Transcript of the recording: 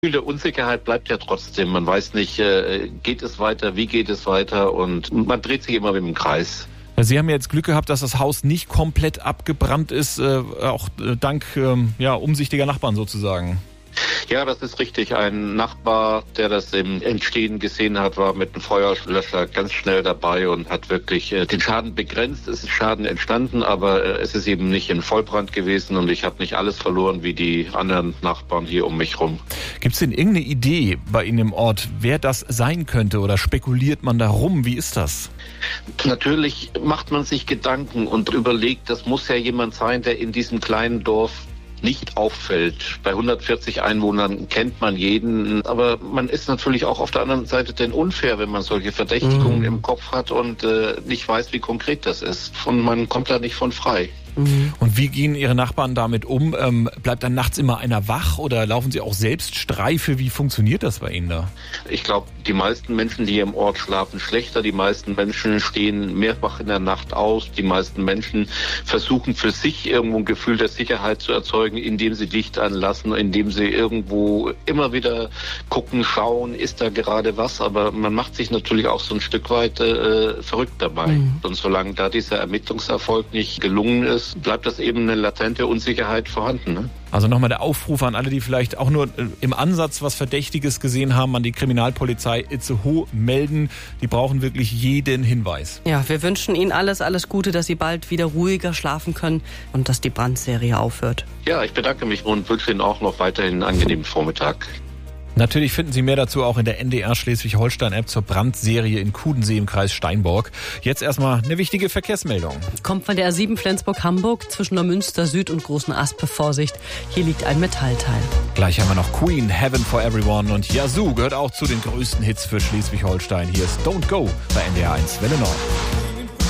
Der Unsicherheit bleibt ja trotzdem. Man weiß nicht, geht es weiter, wie geht es weiter, und man dreht sich immer im Kreis. Sie haben ja jetzt Glück gehabt, dass das Haus nicht komplett abgebrannt ist, auch dank umsichtiger Nachbarn sozusagen. Ja, das ist richtig. Ein Nachbar, der das im Entstehen gesehen hat, war mit einem Feuerlöscher ganz schnell dabei und hat wirklich den Schaden begrenzt. Es ist Schaden entstanden, aber es ist eben nicht in Vollbrand gewesen und ich habe nicht alles verloren wie die anderen Nachbarn hier um mich rum. Gibt es denn irgendeine Idee bei Ihnen im Ort, wer das sein könnte, oder spekuliert man da rum? Wie ist das? Natürlich macht man sich Gedanken und überlegt, das muss ja jemand sein, der in diesem kleinen Dorf nicht auffällt. Bei 140 Einwohnern kennt man jeden, aber man ist natürlich auch auf der anderen Seite denn unfair, wenn man solche Verdächtigungen im Kopf hat und nicht weiß, wie konkret das ist. Und man kommt da nicht von frei. Und wie gehen Ihre Nachbarn damit um? Bleibt dann nachts immer einer wach oder laufen Sie auch selbst Streife? Wie funktioniert das bei Ihnen da? Ich glaube, die meisten Menschen, die hier im Ort schlafen, schlechter. Die meisten Menschen stehen mehrfach in der Nacht aus. Die meisten Menschen versuchen für sich irgendwo ein Gefühl der Sicherheit zu erzeugen, indem sie Licht anlassen, indem sie irgendwo immer wieder gucken, schauen, ist da gerade was. Aber man macht sich natürlich auch so ein Stück weit verrückt dabei. Und solange da dieser Ermittlungserfolg nicht gelungen ist, bleibt das eben eine latente Unsicherheit vorhanden. Ne? Also nochmal der Aufruf an alle, die vielleicht auch nur im Ansatz was Verdächtiges gesehen haben, an die Kriminalpolizei Itzehoe melden. Die brauchen wirklich jeden Hinweis. Ja, wir wünschen Ihnen alles Gute, dass Sie bald wieder ruhiger schlafen können und dass die Brandserie aufhört. Ja, ich bedanke mich und wünsche Ihnen auch noch weiterhin einen angenehmen Vormittag. Natürlich finden Sie mehr dazu auch in der NDR Schleswig-Holstein-App zur Brandserie in Kudensee im Kreis Steinborg. Jetzt erstmal eine wichtige Verkehrsmeldung. Kommt von der A7 Flensburg-Hamburg zwischen Neumünster Süd und Großen Aspe. Vorsicht, hier liegt ein Metallteil. Gleich haben wir noch Queen, Heaven for Everyone, und Yazoo gehört auch zu den größten Hits für Schleswig-Holstein. Hier ist Don't Go bei NDR 1 Welle Nord.